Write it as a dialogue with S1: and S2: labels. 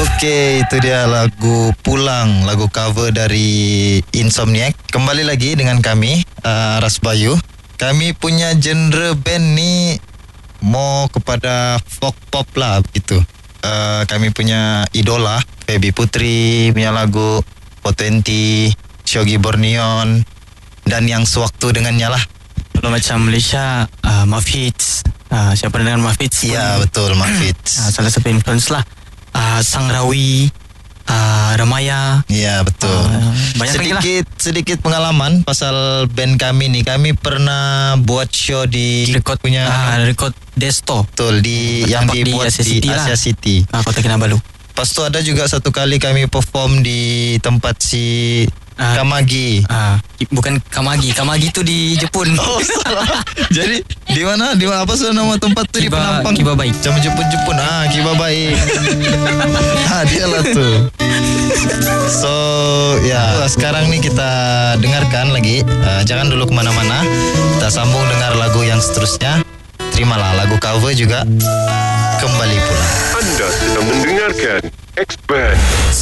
S1: Oke, itu dia lagu Pulang, lagu cover dari Insomniac. Kembali lagi dengan kami, Ras Bayu. Kami punya genre band ni mau kepada folk pop lah begitu. Kami punya idola Feby Putri punya lagu 420, Shogi Borneon, dan yang sewaktu dengannya lah.
S2: Kalau macam Malaysia, Mafits. Siapa dengar Mafits?
S1: Ya, betul, Mafits.
S2: Salah satu influence lah. Sang Rawi, Ramaya.
S1: Ya, betul.
S2: Banyak lagi lah.
S1: Sedikit pengalaman pasal band kami ni. Kami pernah buat show di
S2: Record punya Record Desto.
S1: Betul, yang dibuat di Asia City,
S2: Kota Kinabalu.
S1: Lepas tu ada juga satu kali kami perform di tempat si Kamagi.
S2: Bukan Kamagi tu di Jepun.
S1: Oh, salah. Jadi di mana apa nama tempat tu? Di Penampang.
S2: Kibabai.
S1: Macam Jepun. Kibabai. Dia lah tu. So ya, sekarang ni kita dengarkan lagi. Jangan dulu kemana-mana. Kita sambung dengar lagu yang seterusnya. Terimalah lagu cover juga. Kembali pulang.
S3: Anda sedang mendengarkan X-Band.